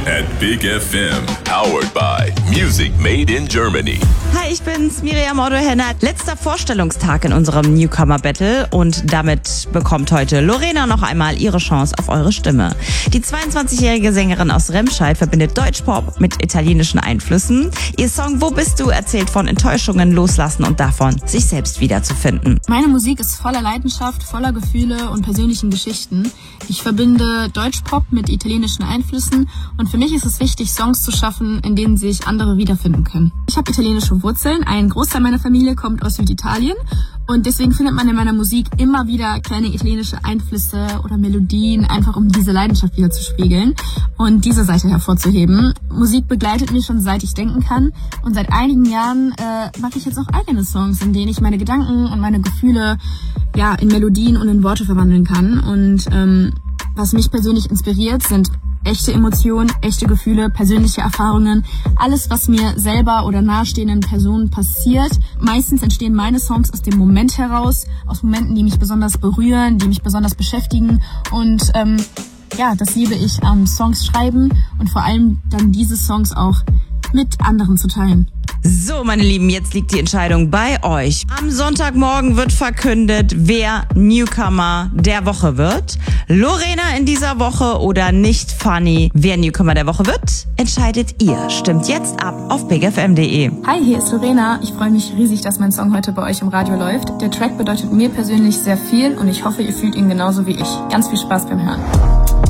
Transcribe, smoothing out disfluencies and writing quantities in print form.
at Big FM. Powered by Music Made in Germany. Hi, ich bin's, Miriam Otto-Henner. Letzter Vorstellungstag in unserem Newcomer-Battle und damit bekommt heute Lorena noch einmal ihre Chance auf eure Stimme. Die 22-jährige Sängerin aus Remscheid verbindet Deutschpop mit italienischen Einflüssen. Ihr Song Wo bist du erzählt von Enttäuschungen, Loslassen und davon, sich selbst wiederzufinden. Meine Musik ist voller Leidenschaft, voller Gefühle und persönlichen Geschichten. Ich verbinde Deutschpop mit italienischen Einflüssen und für mich ist es wichtig, Songs zu schaffen, in denen sich andere wiederfinden können. Ich habe italienische Wurzeln, ein Großteil meiner Familie kommt aus Süditalien und deswegen findet man in meiner Musik immer wieder kleine italienische Einflüsse oder Melodien, einfach um diese Leidenschaft wieder zu spiegeln und diese Seite hervorzuheben. Musik begleitet mich schon seit ich denken kann und seit einigen Jahren mache ich jetzt auch eigene Songs, in denen ich meine Gedanken und meine Gefühle in Melodien und in Worte verwandeln kann. Und was mich persönlich inspiriert, sind echte Emotionen, echte Gefühle, persönliche Erfahrungen, alles, was mir selber oder nahestehenden Personen passiert. Meistens entstehen meine Songs aus dem Moment heraus, aus Momenten, die mich besonders berühren, die mich besonders beschäftigen und das liebe ich am Songs schreiben und vor allem dann diese Songs auch mit anderen zu teilen. So, meine Lieben, jetzt liegt die Entscheidung bei euch. Am Sonntagmorgen wird verkündet, wer Newcomer der Woche wird. Lorena in dieser Woche oder nicht Funny. Wer Newcomer der Woche wird, entscheidet ihr. Stimmt jetzt ab auf bigfm.de. Hi, hier ist Lorena. Ich freue mich riesig, dass mein Song heute bei euch im Radio läuft. Der Track bedeutet mir persönlich sehr viel und ich hoffe, ihr fühlt ihn genauso wie ich. Ganz viel Spaß beim Hören.